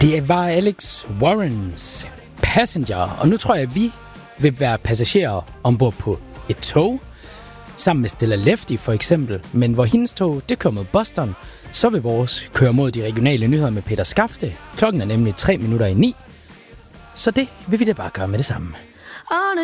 Det var Alex Warrens Passenger, og nu tror jeg, at vi vil være passagerer ombord på et tog, sammen med Stella Lefty for eksempel, men hvor hendes tog, det kører mod Boston, så vil vores køre mod de regionale nyheder med Peter Skafte. Klokken er nemlig 9:03, så det vil vi da bare gøre med det samme. On a